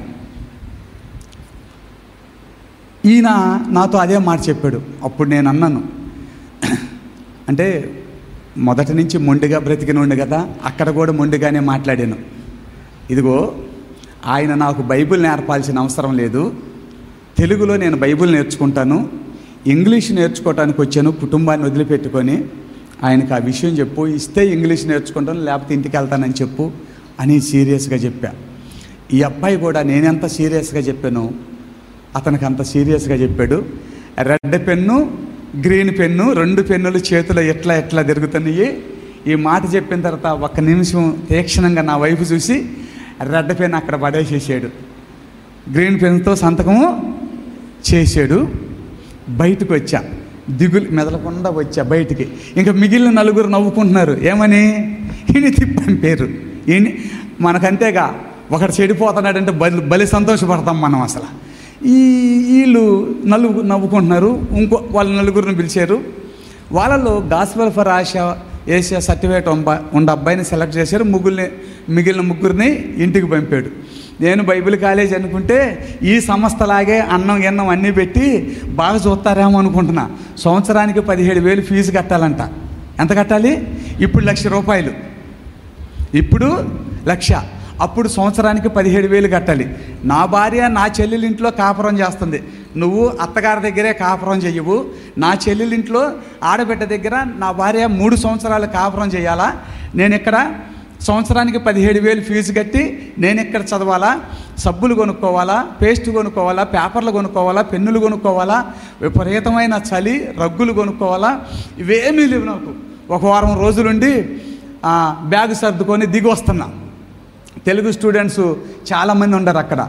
ఈయన నాతో అదే మాట చెప్పాడు. అప్పుడు నేను అన్నాను, అంటే మొదటి నుంచి మొండిగా బ్రతికినోండి కదా, అక్కడ కూడా మొండిగానే మాట్లాడాను. ఇదిగో ఆయన నాకు బైబిల్ నేర్పాల్సిన అవసరం లేదు, తెలుగులో నేను బైబిల్ నేర్చుకుంటాను, ఇంగ్లీష్ నేర్చుకోవటానికి వచ్చాను కుటుంబాన్ని వదిలిపెట్టుకొని. ఆయనకు ఆ విషయం చెప్పు, ఇస్తే ఇంగ్లీష్ నేర్చుకుంటాను, లేకపోతే ఇంటికి వెళ్తానని చెప్పు అని సీరియస్గా చెప్పా. ఈ అబ్బాయి కూడా నేనెంత సీరియస్గా చెప్పాను అతనికి అంత సీరియస్గా చెప్పాడు. రెడ్ పెన్ను, గ్రీన్ పెన్ను, 2 పెన్నులు చేతిలో ఎట్లా తిరుగుతున్నాయి. ఈ మాట చెప్పిన తర్వాత 1 నిమిషం తీక్షణంగా నా వైపు చూసి రెడ్ పెన్ అక్కడ పడేసేసాడు, గ్రీన్ పెన్తో సంతకము చేశాడు. బయటకు వచ్చా, దిగులు మెదలకుండా వచ్చా బయటికి. ఇంకా మిగిలిన 4 నవ్వుకుంటున్నారు. ఏమని? ఈయన తిప్పంపారు. ఈయన మనకంతేగా, ఒకడు చెడిపోతున్నాడంటే బలి సంతోషపడతాం మనం. అసలు వీళ్ళు నవ్వుకుంటున్నారు. వాళ్ళ 4 పిలిచారు. వాళ్ళలో గాస్పెల్ ఫర్ ఏషియా సర్టిఫికేట్ ఉన్న అబ్బాయిని సెలెక్ట్ చేశారు. మిగిలిన 3 ఇంటికి పంపాడు. నేను బైబిల్ కాలేజ్ అనుకుంటే ఈ సంస్థలాగే అన్నం అన్నీ పెట్టి బాగా చూస్తారేమో అనుకుంటున్నా. సంవత్సరానికి 17,000 ఫీజు కట్టాలంట. ఎంత కట్టాలి? ఇప్పుడు ₹1,00,000. ఇప్పుడు 1,00,000. అప్పుడు సంవత్సరానికి 17,000 కట్టాలి. నా భార్య నా చెల్లెలింట్లో కాపురం చేస్తుంది. నువ్వు అత్తగారి దగ్గరే కాపురం చెయ్యవు. నా చెల్లెలింట్లో ఆడబిడ్డ దగ్గర నా భార్య 3 సంవత్సరాలు కాపురం చేయాలా? నేను ఇక్కడ సంవత్సరానికి 17,000 ఫీజు కట్టి నేను ఇక్కడ చదవాలా? సబ్బులు కొనుక్కోవాలా, పేస్ట్ కొనుక్కోవాలా, పేపర్లు కొనుక్కోవాలా, పెన్నులు కొనుక్కోవాలా, విపరీతమైన చలి, రగ్గులు కొనుక్కోవాలా? ఇవేమీ లేవు నాకు. 1 వారం రోజులుండి బ్యాగ్ సర్దుకొని దిగి వస్తున్నా. తెలుగు స్టూడెంట్స్ చాలామంది ఉండరు అక్కడ.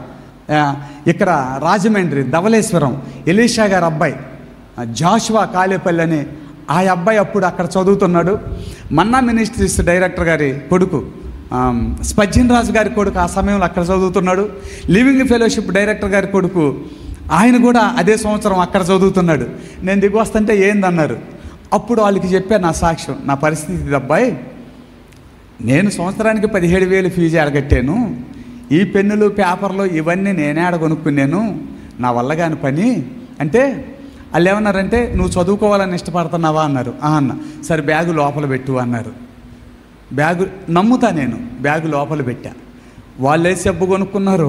ఇక్కడ రాజమండ్రి ధవళేశ్వరం ఎలీషా గారి అబ్బాయి జాషువా కాలేపల్లి అని ఆ అబ్బాయి అప్పుడు అక్కడ చదువుతున్నాడు. మన్నా మినిస్ట్రీస్ డైరెక్టర్ గారి కొడుకు స్పజ్జిన్ రాజు గారి కొడుకు ఆ సమయంలో అక్కడ చదువుతున్నాడు. లివింగ్ ఫెలోషిప్ డైరెక్టర్ గారి కొడుకు ఆయన కూడా అదే సంవత్సరం అక్కడ చదువుతున్నాడు. నేను దిగి వస్తుంటే ఏందన్నారు. అప్పుడు వాళ్ళకి చెప్పాను నా సాక్ష్యం, నా పరిస్థితి అబ్బాయి, నేను సంవత్సరానికి 17,000 ఫీజు అడగట్టాను, ఈ పెన్నులు పేపర్లు ఇవన్నీ నేనే కొనుక్కున్నాను, నా వల్ల కాని పని అంటే వాళ్ళు ఏమన్నారంటే నువ్వు చదువుకోవాలని ఇష్టపడుతున్నావా అన్నారు. అన్న సరే బ్యాగు లోపల పెట్టు అన్నారు. బ్యాగు నమ్ముతా నేను బ్యాగు లోపల పెట్టా. వాళ్ళు వేసి సబ్బు కొనుక్కున్నారు,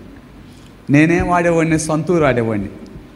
నేనేం వాడేవాడిని, సంతూరు వాడేవాడిని.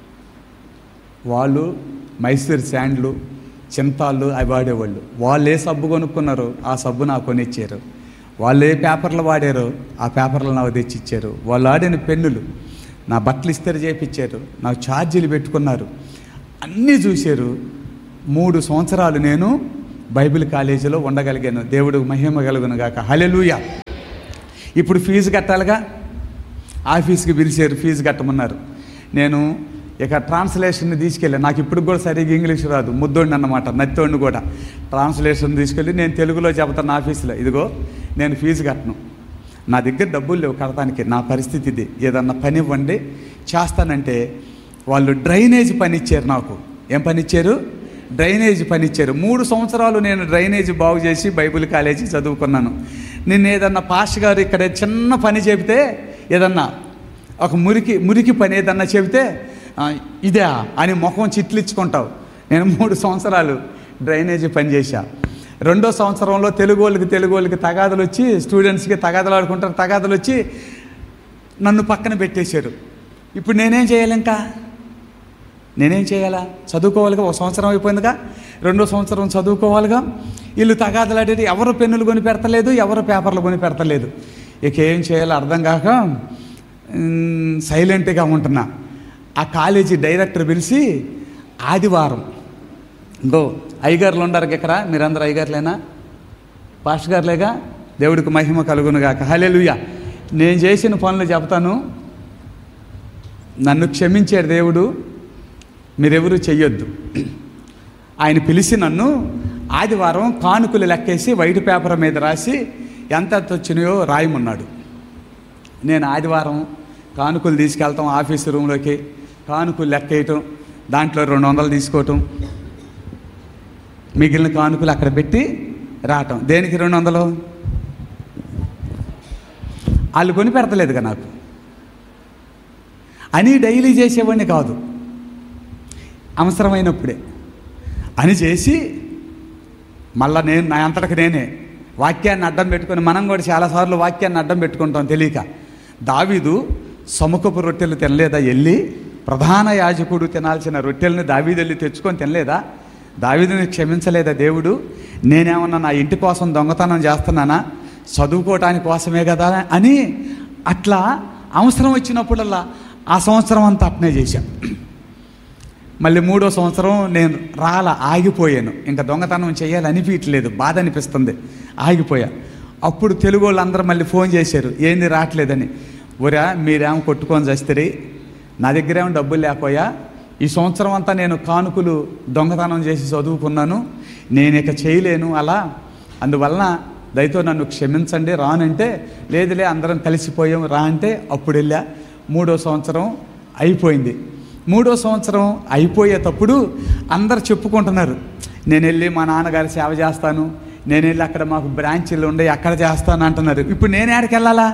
వాళ్ళు మైసూర్ శాండ్లు చింతాళ్ళు అవి వాడేవాళ్ళు. వాళ్ళు ఏ సబ్బు కొనుక్కున్నారు ఆ సబ్బు నాకు కొనిచ్చారు. వాళ్ళు ఏ పేపర్లు వాడారో ఆ పేపర్లు నాకు తెచ్చిచ్చారు. వాళ్ళు ఆడిన పెన్నులు నా బట్టలు ఇస్తరి చేయించారు, నాకు ఛార్జీలు పెట్టుకున్నారు, అన్నీ చూశారు. 3 సంవత్సరాలు నేను బైబిల్ కాలేజీలో ఉండగలిగాను. దేవుడు మహిమ కలుగును గాక. హల్లెలూయా. ఇప్పుడు ఫీజు కట్టాలిగా, ఆఫీస్కి పిలిచారు, ఫీజు కట్టమన్నారు. నేను ఇక ట్రాన్స్లేషన్ని తీసుకెళ్ళాను. నాకు ఇప్పుడు కూడా సరిగ్గా ఇంగ్లీష్ రాదు, ముద్దోడిని అన్నమాట, నత్తోడిని కూడా. ట్రాన్స్లేషన్ తీసుకెళ్ళి నేను తెలుగులో చెబుతాను ఆఫీసులో, ఇదిగో నేను ఫీజు కట్టను, నా దగ్గర డబ్బులు లేవు కడతానికి, నా పరిస్థితి ఇది, ఏదన్నా పని ఇవ్వండి చేస్తానంటే వాళ్ళు డ్రైనేజ్ పని ఇచ్చారు నాకు. ఏం పని ఇచ్చారు? డ్రైనేజ్ పని ఇచ్చారు. 3 సంవత్సరాలు నేను డ్రైనేజ్ బాగు చేసి బైబిల్ కాలేజీ చదువుకున్నాను. నేను ఏదన్నా పాస్టర్ గారు ఇక్కడ చిన్న పని చెబితే, ఏదన్నా ఒక మురికి పని ఏదన్నా చెబితే ఇదే అని ముఖం చిట్లిచ్చుకుంటావు. నేను 3 సంవత్సరాలు డ్రైనేజీ పని చేశా. 2వ సంవత్సరంలో తెలుగు వాళ్ళకి తగాదలు వచ్చి, స్టూడెంట్స్కి తగాదలు ఆడుకుంటారు, తగాదలు వచ్చి నన్ను పక్కన పెట్టేశారు. ఇప్పుడు నేనేం చేయాలి? ఇంకా నేనేం చేయాలా? చదువుకోవాలిగా, 1 సంవత్సరం అయిపోయిందిగా, 2వ సంవత్సరం చదువుకోవాలిగా. వీళ్ళు తగాదలాడేది, ఎవరు పెన్నులు కొని పెడతలేదు, ఎవరు పేపర్లు కొని పెడతలేదు. ఇక ఏం చేయాలో అర్థం కాక సైలెంట్గా ఉంటున్నా. ఆ కాలేజీ డైరెక్టర్ పిలిచి ఆదివారం, ఇంకో అయ్యగారులు ఉండరు ఇక్కడ, మీరందరూ అయ్యగారులేనా, పాస్టర్ గారులేగా, దేవుడికి మహిమ కలుగును గాక. హల్లెలూయా. నేను చేసిన పనులు చెప్తాను, నన్ను క్షమించాడు దేవుడు, మీరెవరూ చెయ్యొద్దు. ఆయన పిలిచి నన్ను ఆదివారం కానుకలు లెక్కేసి వైట్ పేపర్ మీద రాసి ఎంత వచ్చినాయో రాయమన్నాడు. నేను ఆదివారం కానుకలు తీసుకెళ్తాం ఆఫీసు రూమ్లోకి, కానుకలు లెక్కేయటం, దాంట్లో 200 తీసుకోవటం, మిగిలిన కానుకలు అక్కడ పెట్టి రావటం. దేనికి 200? వాళ్ళు కొని పెడతలేదుగా నాకు అని డైలీ చేసేవాడిని కాదు, అవసరమైనప్పుడే అని చేసి మళ్ళీ నేను నా అంతటికి నేనే వాక్యాన్ని అడ్డం పెట్టుకొని, మనం కూడా చాలాసార్లు వాక్యాన్ని అడ్డం పెట్టుకుంటాం తెలియక. దావీదు సముఖపు రొట్టెలు తినలేదా? వెళ్ళి ప్రధాన యాజకుడు తినాల్సిన రొట్టెలను దావీదు వెళ్ళి తెచ్చుకొని తినలేదా? దావీదుని క్షమించలేదా దేవుడు? నేనేమన్నా నా ఇంటి కోసం దొంగతనం చేస్తున్నానా? చదువుకోవటానికి కోసమే కదా అని అట్లా అవసరం వచ్చినప్పుడల్లా ఆ సంవత్సరం అంతా అట్నే చేశాను. మళ్ళీ 3వ సంవత్సరం నేను ఆగిపోయాను. ఇంకా దొంగతనం చేయాలి అనిపించలేదు, బాధ అనిపిస్తుంది, ఆగిపోయా. అప్పుడు తెలుగు వాళ్ళందరూ మళ్ళీ ఫోన్ చేశారు, ఏంది రావట్లేదని. ఒరా మీరేమో కొట్టుకొని చేస్తారు, నా దగ్గర ఏమో డబ్బులు లేకపోయా, ఈ సంవత్సరం అంతా నేను కానుకలు దొంగతనం చేసి చదువుకున్నాను, నేను ఇక చేయలేను అలా, అందువలన దయతో నన్ను క్షమించండి రానంటే, లేదులే అందరం కలిసిపోయాం రా అంటే అప్పుడు వెళ్ళా. 3వ సంవత్సరం అయిపోయింది. 3వ సంవత్సరం అయిపోయేటప్పుడు అందరు చెప్పుకుంటున్నారు, నేను వెళ్ళి మా నాన్నగారి సేవ చేస్తాను, నేను వెళ్ళి అక్కడ మాకు బ్రాంచీలు ఉండే అక్కడ చేస్తాను అంటున్నారు. ఇప్పుడు నేను ఎక్కడికి వెళ్ళాలా?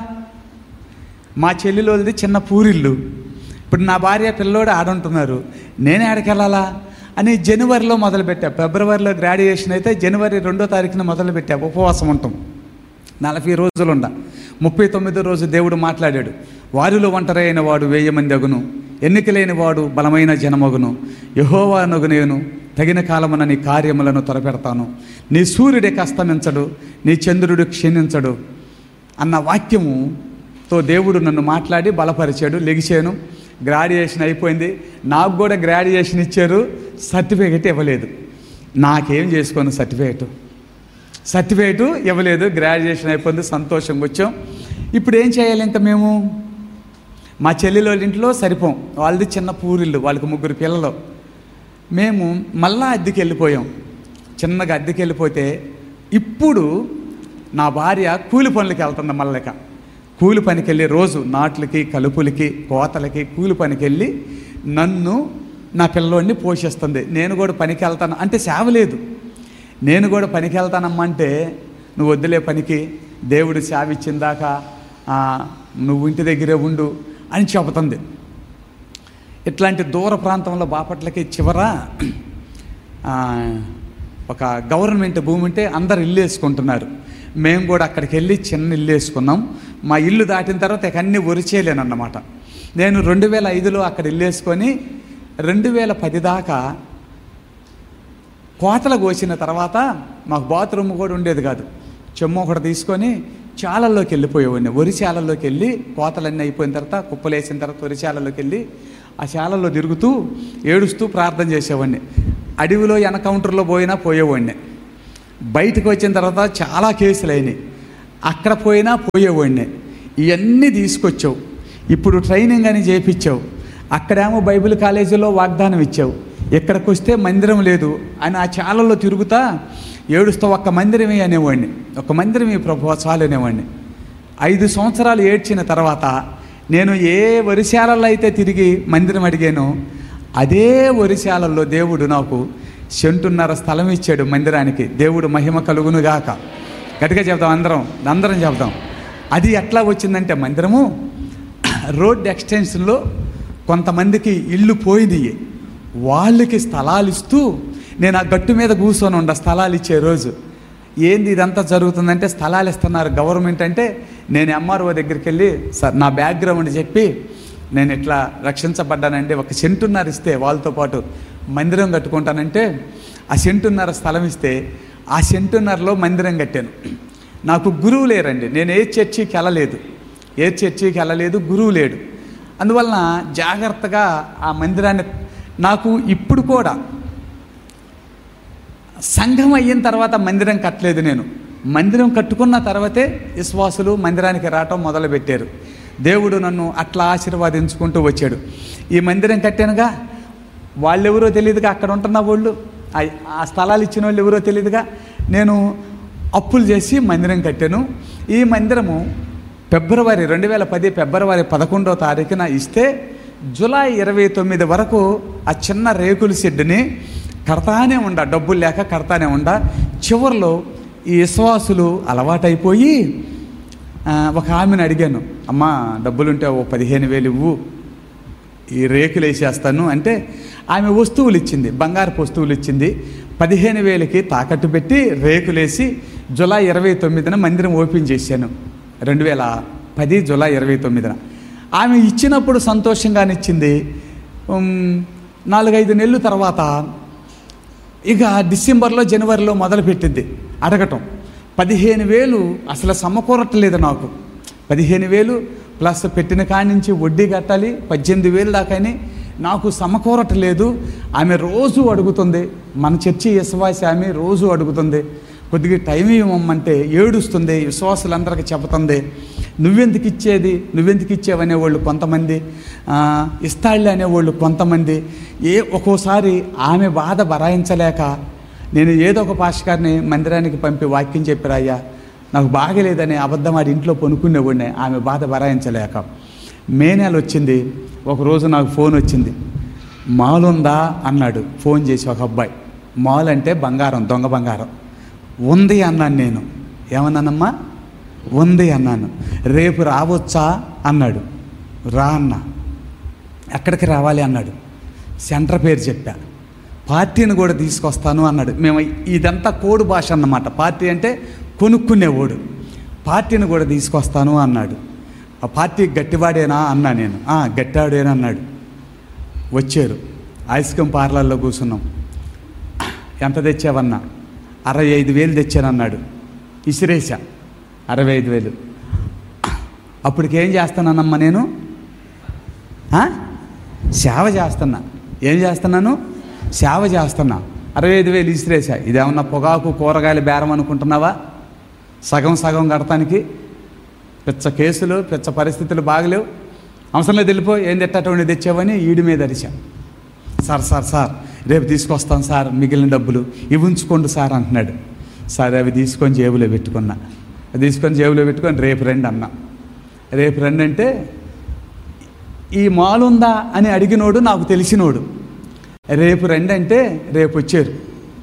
మా చెల్లెలది చిన్న పూరిల్లు, ఇప్పుడు నా భార్య పిల్లోడు ఆడుంటున్నారు, నేను ఎక్కడికి వెళ్ళాలా అని జనవరిలో మొదలుపెట్టా. ఫిబ్రవరిలో గ్రాడ్యుయేషన్ అయితే జనవరి 2వ తారీఖున మొదలుపెట్టా. ఉపవాసం ఉంటాం 40 రోజులు ఉండ. 39వ రోజు దేవుడు మాట్లాడాడు, వారిలో ఒంటరైన వాడు 1000 మంది అగును, ఎన్నికలేని వాడు బలమైన జనమగును, యెహోవానగు నేను తగిన కాలమున నీ కార్యములను త్వరపెడతాను, నీ సూర్యుడికి అస్తమించడు, నీ చంద్రుడు క్షీణించడు అన్న వాక్యముతో దేవుడు నన్ను మాట్లాడి బలపరిచాడు. లెగిసాను, గ్రాడ్యుయేషన్ అయిపోయింది. నాకు కూడా గ్రాడ్యుయేషన్ ఇచ్చారు, సర్టిఫికేట్ ఇవ్వలేదు. నాకేం చేసుకోను, సర్టిఫికేటు ఇవ్వలేదు. గ్రాడ్యుయేషన్ అయిపోయింది, సంతోషంగా వచ్చాం. ఇప్పుడు ఏం చేయాలి? ఇంకా మేము మా చెల్లెల ఇంట్లో సరిపోం, వాళ్ళది చిన్న పూరిల్లు, వాళ్ళకి 3 పిల్లలు. మేము మళ్ళా అద్దెకి వెళ్ళిపోయాం. చిన్నగా అద్దెకి వెళ్ళిపోతే ఇప్పుడు నా భార్య కూలి పనులకి వెళ్తుంది. మళ్ళీ కూలి పనికి వెళ్ళి రోజు నాట్లకి, కలుపులకి, కోతలకి కూలి పనికి వెళ్ళి నన్ను, నా పిల్లోడిని పోషిస్తుంది. నేను కూడా పనికి వెళ్తాను అంటే సేవ లేదు. నేను కూడా పనికి వెళ్తానమ్మా అంటే నువ్వు వద్దులే పనికి, దేవుడు సేవ ఇచ్చిందాకా నువ్వు ఇంటి దగ్గరే ఉండు అని చెబుతుంది. ఇట్లాంటి దూర ప్రాంతంలో బాపట్లకి చివర ఒక గవర్నమెంట్ భూమి ఉంటే అందరు ఇల్లు వేసుకుంటున్నారు. మేము కూడా అక్కడికి వెళ్ళి చిన్న ఇల్లు వేసుకున్నాం. మా ఇల్లు దాటిన తర్వాత ఇక అన్నీ ఒరిచేయలేనన్నమాట. నేను 2005లో అక్కడ ఇల్లు వేసుకొని 2010 దాకా కోతలు కోసిన తర్వాత మాకు బాత్రూమ్ కూడా ఉండేది కాదు. చెమ్ము ఒకటి తీసుకొని చాలల్లోకి వెళ్ళిపోయేవాడిని. వరి చాలల్లోకి వెళ్ళి కోతలన్నీ అయిపోయిన తర్వాత, కుప్పలేసిన తర్వాత వరి చాలల్లోకి వెళ్ళి ఆ చాలల్లో తిరుగుతూ ఏడుస్తూ ప్రార్థన చేసేవాడిని. అడవిలో ఎన్కౌంటర్లో పోయేవాడిని. బయటకు వచ్చిన తర్వాత చాలా కేసులు అయినాయి. అక్కడ పోయేవాడిని. ఇవన్నీ తీసుకొచ్చావు. ఇప్పుడు ట్రైనింగ్ అని చేయించావు. అక్కడేమో బైబిల్ కాలేజీలో వాగ్దానం ఇచ్చావు. ఇక్కడికి వస్తే మందిరం లేదు అని ఆ చాలల్లో తిరుగుతా ఏడుస్తూ ఒక్క మందిరమే అనేవాడిని. ఒక మందిరమే ప్రభు చాలు అనేవాడిని. 5 సంవత్సరాలు ఏడ్చిన తర్వాత నేను ఏ వరిశాలలో అయితే తిరిగి మందిరం అడిగానో అదే వరిశాలల్లో దేవుడు నాకు 1.5 స్థలం ఇచ్చాడు మందిరానికి. దేవుడు మహిమ కలుగునుగాక. గట్టిగా చెప్తాం, అందరం చెప్తాం. అది ఎట్లా వచ్చిందంటే మందిరము రోడ్ ఎక్స్టెన్షన్లో కొంతమందికి ఇల్లు పోయినాయి. వాళ్ళకి స్థలాలు ఇస్తూ నేను ఆ గట్టు మీద కూర్చొని ఉండ స్థలాలు ఇచ్చే రోజు. ఏంది ఇదంతా జరుగుతుందంటే స్థలాలు ఇస్తున్నారు గవర్నమెంట్ అంటే, నేను ఎంఆర్ఓ దగ్గరికి వెళ్ళి సార్ నా బ్యాక్గ్రౌండ్ చెప్పి నేను ఇట్లా రక్షించబడ్డానంటే 1 సెంటున్నర ఇస్తే వాళ్ళతో పాటు మందిరం కట్టుకుంటానంటే ఆ 1.5 సెంటు స్థలం ఇస్తే ఆ 1.5 సెంటులో మందిరం కట్టాను. నాకు గురువు లేరండి. నేను ఏ చర్చికి వెళ్ళలేదు, గురువు లేడు. అందువలన జాగ్రత్తగా ఆ మందిరాన్ని, నాకు ఇప్పుడు కూడా సంఘం అయిన తర్వాత మందిరం కట్టలేదు. నేను మందిరం కట్టుకున్న తర్వాతే విశ్వాసులు మందిరానికి రావటం మొదలుపెట్టారు. దేవుడు నన్ను అట్లా ఆశీర్వాదించుకుంటూ వచ్చాడు. ఈ మందిరం కట్టానుగా, వాళ్ళెవరో తెలియదుగా, అక్కడ ఉంటున్న వాళ్ళు, ఆ స్థలాలు ఇచ్చిన వాళ్ళు ఎవరో తెలియదుగా. నేను అప్పులు చేసి మందిరం కట్టాను. ఈ మందిరము 2010 ఫిబ్రవరి 11వ తారీఖున ఇస్తే జూలై 29 వరకు ఆ చిన్న రేకుల షెడ్డుని కడతానే డబ్బులు లేక కడతానే చివరిలో ఈ విశ్వాసులు అలవాటైపోయి ఒక ఆమెను అడిగాను, అమ్మా డబ్బులుంటే ఓ 15,000 ఇవ్వు, ఈ రేకులు వేసేస్తాను అంటే ఆమె వస్తువులు ఇచ్చింది, బంగారపు వస్తువులు ఇచ్చింది. 15,000కి తాకట్టు పెట్టి రేకులేసి జూలై 29న మందిరం ఓపెన్ చేశాను. 2010 జూలై 29న ఆమె ఇచ్చినప్పుడు సంతోషంగానే ఇచ్చింది. 4-5 నెలల తర్వాత ఇక డిసెంబర్లో జనవరిలో మొదలుపెట్టింది అడగటం. 15,000 అసలు సమకూరట్లేదు నాకు. 15,000 ప్లస్ పెట్టిన కాడి నుంచి వడ్డీ కట్టాలి, 18,000 దాకాని నాకు సమకూరట్లేదు. ఆమె రోజు అడుగుతుంది, మన చర్చి విశ్వాసి ఆమె రోజు అడుగుతుంది, కొద్దిగా టైం ఇవ్వమంటే ఏడుస్తుంది. విశ్వాసులందరికీ చెబుతుంది, నువ్వెందుకు ఇచ్చేవి అనేవాళ్ళు కొంతమంది, ఇస్తాళ్ళే అనేవాళ్ళు కొంతమంది. ఒక్కోసారి ఆమె బాధ భరాయించలేక నేను ఏదో ఒక పాస్టర్ని మందిరానికి పంపి వాక్యం చెప్పిరాయ్యా, నాకు బాగలేదని అబద్ధం ఆడి ఇంట్లో పనుకునేవాడిని, ఆమె బాధ భరాయించలేక. మే నెల వచ్చింది. ఒకరోజు నాకు ఫోన్ వచ్చింది, మాల్ ఉందా అన్నాడు ఫోన్ చేసి ఒక అబ్బాయి. మాల్ అంటే బంగారం, దొంగ బంగారం. ఉంది అన్నాను నేను. ఏమన్నానమ్మా? ఉంది అన్నాను. రేపు రావచ్చా అన్నాడు. రా అన్న. ఎక్కడికి రావాలి అన్నాడు. సెంటర్ పేరు చెప్పా. పార్టీని కూడా తీసుకొస్తాను అన్నాడు. మేము ఇదంతా కోడ్ భాష అన్నమాట. పార్టీ అంటే కొనుక్కునేవాడు. పార్టీని కూడా తీసుకొస్తాను అన్నాడు. ఆ పార్టీ గట్టివాడేనా అన్నా నేను. గట్టివాడేనా అన్నాడు. వచ్చారు. ఐస్ క్రీమ్ పార్లర్లో కూర్చున్నాం. ఎంత తెచ్చావన్నా? 65,000 తెచ్చానన్నాడు. ఇసిరేసా 65,000. అప్పటికేం చేస్తున్నానమ్మా నేను? సేవ చేస్తున్నా. ఏం చేస్తున్నాను? సేవ చేస్తున్నా. 65,000 ఇసిరేసా. ఇదేమన్నా పొగాకు కూరగాయల బేరం అనుకుంటున్నావా? సగం కడతానికి పిచ్చ కేసులు, పిచ్చ పరిస్థితులు బాగలేవు. అవసరం లేదు వెళ్ళిపో, ఏం తెట్టటువంటి తెచ్చావని ఈడి మీద అరిచా. సార్ రేపు తీసుకొస్తాను సార్, మిగిలిన డబ్బులు ఇవి ఉంచుకోండి సార్ అంటున్నాడు. సరే అవి తీసుకొని జేబులో పెట్టుకున్నా. తీసుకొని జేబులో పెట్టుకొని రేపు రండి అన్నా. రేపు రండి అంటే ఈ మాల్ ఉందా అని అడిగినోడు నాకు తెలిసినోడు. రేపు రండి అంటే రేపు వచ్చారు.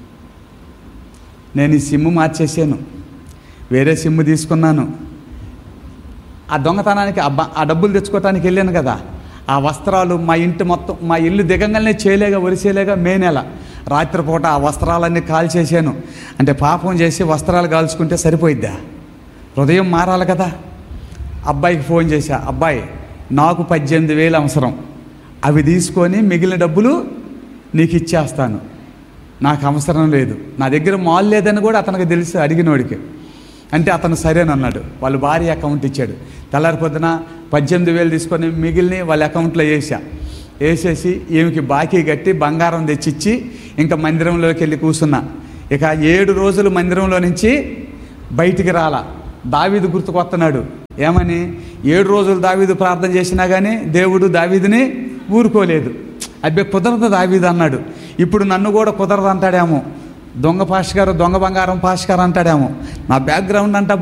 నేను ఈ సిమ్ మార్చేసాను, వేరే సిమ్ తీసుకున్నాను. ఆ దొంగతనానికి ఆ డబ్బులు తెచ్చుకోవటానికి వెళ్ళాను కదా, ఆ వస్త్రాలు మా ఇంటి మొత్తం, మా ఇల్లు దిగంగానే చేయలేగా ఒరిసేలేగా మే నెల రాత్రిపూట ఆ వస్త్రాలన్నీ కాల్చేసాను. అంటే పాపం చేసి వస్త్రాలు కాల్చుకుంటే సరిపోయిద్దా? హృదయం మారాలి కదా. అబ్బాయికి ఫోన్ చేశా, అబ్బాయి నాకు 18,000 అవసరం, అవి తీసుకొని మిగిలిన డబ్బులు నీకు ఇచ్చేస్తాను, నాకు అవసరం లేదు, నా దగ్గర మాల్ లేదని కూడా అతనికి తెలుసు అడిగినోడికి. అంటే అతను సరేనన్నాడు. వాళ్ళ భార్య అకౌంట్ ఇచ్చాడు. తెల్లారి పొద్దున 18,000 తీసుకొని మిగిలిన వాళ్ళ అకౌంట్లో వేసేసి ఈమెకి బాకీ కట్టి బంగారం తెచ్చిచ్చి ఇంకా మందిరంలోకి వెళ్ళి కూర్చున్నా. ఇక 7 రోజులు మందిరంలో నుంచి బయటికి రాలా. దావీదు గుర్తుకొస్తున్నాడు. ఏమని? 7 రోజులు దావీదు ప్రార్థన చేసినా కానీ దేవుడు దావీదుని ఊరుకోలేదు. అబ్బే కుదరదు దావీదు అన్నాడు. ఇప్పుడు నన్ను కూడా కుదరదు అంటాడేమో, దొంగ పాస్టర్ గారు, దొంగ బంగారం పాస్టర్ గారు అంటాడేమో. నా బ్యాక్గ్రౌండ్ అంతా